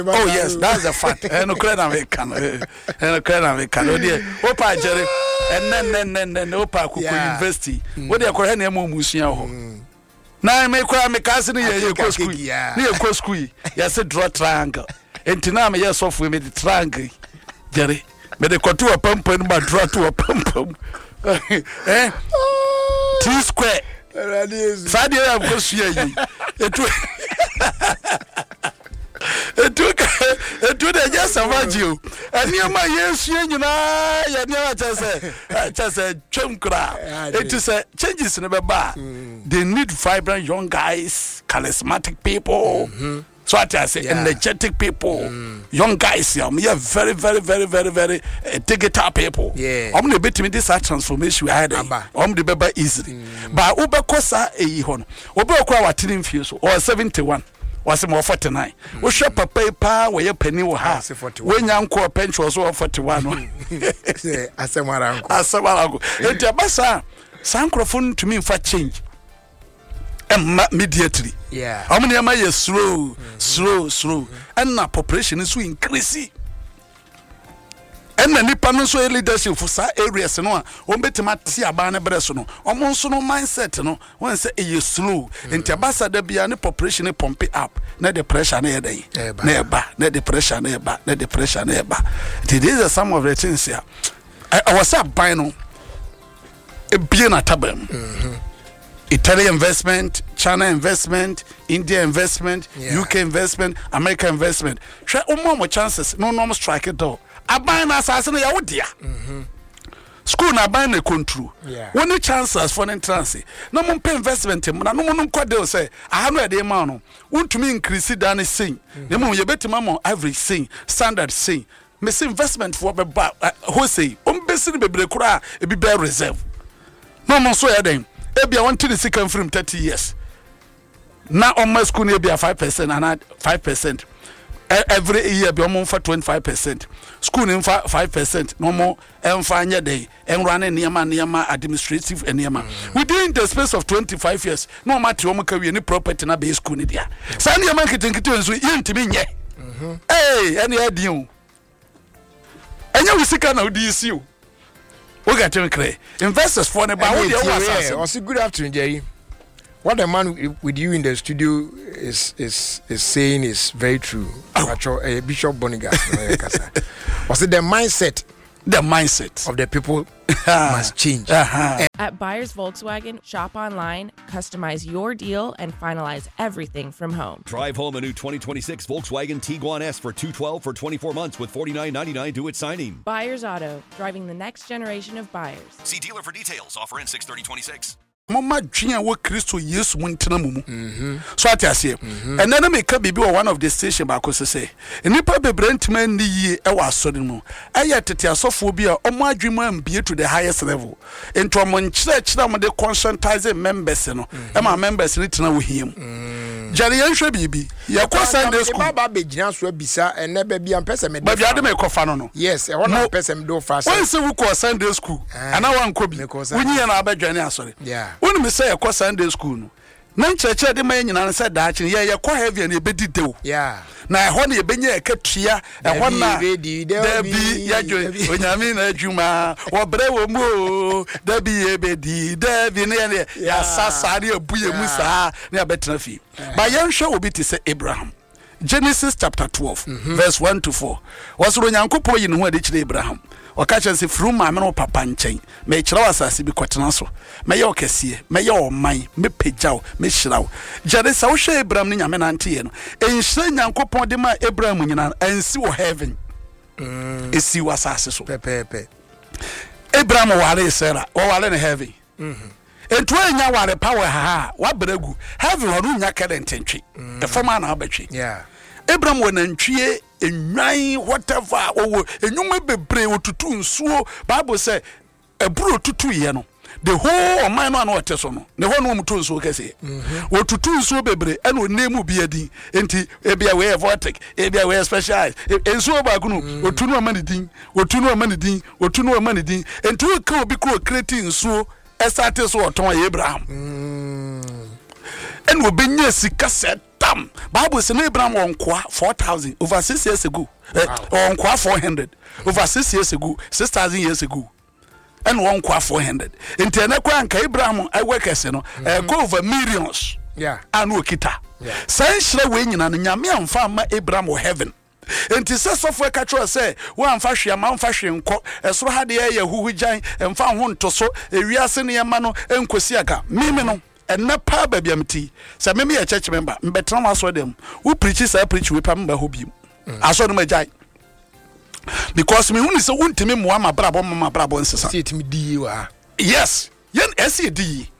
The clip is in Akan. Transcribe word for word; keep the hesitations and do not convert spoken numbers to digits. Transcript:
Oh yes, that's a fact. And Ukraine American. And Ukraine American. Oh dear. Opa Jerry. And then then then then Opa Kuku University. What they are calling them Musia ho. Now me kwa me cousin here you go school. Near go school. Yes a draw triangle. And tina me yes off we made the triangle. Jerry. Me de ko to a pump and ma draw to a pump. Eh? T square. Sadia am go see you. It took it took the just about you. And you my yes, you know, you never just say, just a chumkra. It is a changes in the bar. They need vibrant young guys, charismatic people. Mm-hmm. So I say, yeah. Energetic people, mm. young guys. Yeah, we are very, very, very, very, very uh, digital people. Yeah, I'm the bit me this transformation we had. I'm the baby easily. Mm. But Uber Kosa a yihon, Uber Kwa Watinin Fuse or seventy-one. Was more forty-nine. We shop a paper where your penny will have. When young core pension was over forty-one. I said, what uncle? I said, what uncle? And the Bassa, Sankrofon to me for change. And immediately. Yeah. How many am I slow, slow, slow? And now population is increasing. And the Nippon so leadership for sa areas no one better mati abana breso no omon so no mindset no one say e slow enti abasa da bia ne population pump up na the pressure na e dey na e ba na the pressure na e ba na the pressure na e ba these are some of the things here I was up by no e bia na tabam Italian investment, China investment, India investment, yeah. U K investment, America investment. Share more chances no normal strike it door. Abana assassin ya wodia. Mhm. School na abana control. Yeah. One chances for entrance. No more pay investment him. Na no more kwade say I have no dey man no. Want to me increase than sing. Na mo ye beti mama average sing, standard sing. Me say investment for be ba ho say. On besi ni bebre kura e bi be reserve. No more so ya dem. Ebi I want to the second from thirty years. Now on my school be a five percent and five percent. Every year be on for twenty-five percent. School in five percent. No more and fine day and run a Niama Niama administrative and Niama. Within the space of twenty-five years, no matter how much any property na be school in there. Sandy marketing to so yin to me. Hey, any idea? And you see kind of D C U. We got to create investors for the bar. Also, good afternoon, Jerry. What the man with you in the studio is is is saying is very true. Oh. Uh, Bishop Boniga. Was it the mindset? The mindset of the people must change. Uh-huh. At Buyers Volkswagen, shop online, customize your deal, and finalize everything from home. Drive home a new twenty twenty-six Volkswagen Tiguan S for two hundred twelve for twenty-four months with forty-nine ninety-nine due at signing. Buyers Auto, driving the next generation of buyers. See dealer for details. Offer in six thirty twenty-six. Mama Jia wo Kristo Yesu muntena mumu. So ati ase. And then make bibi one of the station ba ko say. Nipa bebre ntima ni yi e wa asori mu. Aye tete asofo bi a omo adwuma ambie to the highest level. Into omo nkyere kyere am de conscientizing members no. E ma members ni tena wo hiem. Jari yanhwe bibi. Ye ko Sunday school. Baba be gina so bisa ene ba bia mpese me. Ba bia de me ko fa no no. Yes, e wona mpese me do fa so. Won se wo ko Sunday school. Ana wan ko bi. Wonyi na abadwane asori. Yeah. When me say a course Sunday school no. Na church de man nyina say da chi ye ye kwa heavy na ebedi dew. Yeah. Na e ho na ebenya ekatua e ho na da bi ya jo onyame na adwuma wo bre wo mu da bi ebedi da bi na ya sasa na abuye mu saa na abetena fi. Ba ye nhwe obi ti say Abraham. Genesis chapter twelve mm-hmm. verse one to four. Wasoro nyankopɔ yi ne ho ade kire Abraham. Okacha se fru ma me no papa nchen me kire wasase bi kwetena so me ye okese me ye oman me pegyaw me hyiraw jare sa wo hwe Abraham ne nyame nante ye no enhyira nyankopɔn de ma Abraham nyina ansi wo heaven mm. esi wasase so pepepe Abraham ware Sarah o ware ne heaven mhm entu anya ware power ha wa bregu heaven ho nya kadententwe e forma na abetwe yeah Abraham wonantwie enwan whatever owo enyuma bebre otutu nsuo Bible say eburu otutu ye no the whole man no na oteso no ne ho no mutu nsuo kese otutu nsuo bebre e no nemu bi adi enti ebia we vortex ebia we special ensuo ba kunu otunu amani din otunu amani din otunu amani din enti o ka obi kro create nsuo esate so oton Abraham mm. En obenya sika set Abraham Bible say Abraham won kwa four thousand over six years ago. Wow. Uh, on kwa four hundred over six years ago, six thousand years ago. And one kwa four hundred. In Tenekwa and Abraham, I work as you know, go over millions. Yeah. And Wokita. Yeah. Say, winning and Yamian farmer Abraham or heaven. And to say software catcher say, one fashion, man fashion, as so had the air who giant and found one to so a real senior mano and Kwesiaka, Mimino, and not pa baby empty. So maybe a church member, but Thomas saw them who preaches I preach with Pamba Hobi. I saw them a giant. Because me only so want to me Muama Brabo, Mama Brabo and Sissa. See it me D. Yes, yen S E D.